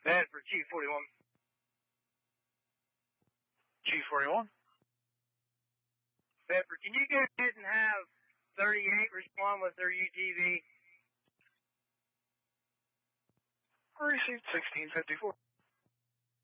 Bad for G41. G41? Bedford, can you go ahead and have 38 respond with their UTV? Received 1654.